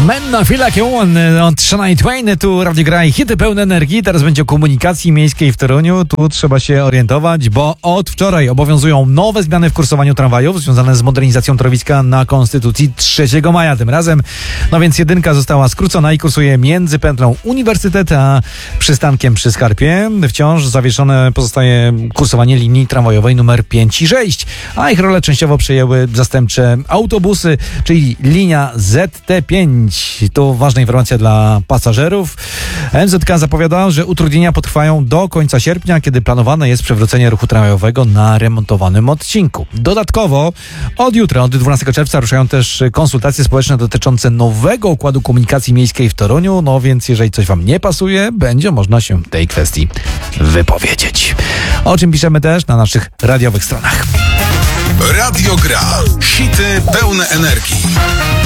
Men I feel like a woman od Shania Twain, tu Radio Gra i hity pełne energii. Teraz będzie o komunikacji miejskiej w Toruniu. Tu trzeba się orientować, bo od wczoraj obowiązują nowe zmiany w kursowaniu tramwajów związane z modernizacją torowiska na Konstytucji 3 maja tym razem. No więc jedynka została skrócona i kursuje między pętlą Uniwersytet a przystankiem przy Skarpie. Wciąż zawieszone pozostaje kursowanie linii tramwajowej numer 5 i 6, a ich rolę częściowo przejęły zastępcze autobusy, czyli linia ZT5. To ważna informacja dla pasażerów. MZK zapowiada, że utrudnienia potrwają do końca sierpnia, kiedy planowane jest przywrócenie ruchu tramwajowego na remontowanym odcinku. Dodatkowo od jutra, od 12 czerwca ruszają też konsultacje społeczne dotyczące nowego układu komunikacji miejskiej w Toruniu, no więc jeżeli coś wam nie pasuje, będzie można się tej kwestii wypowiedzieć. O czym piszemy też na naszych radiowych stronach. Radio Gra. Hity pełne energii.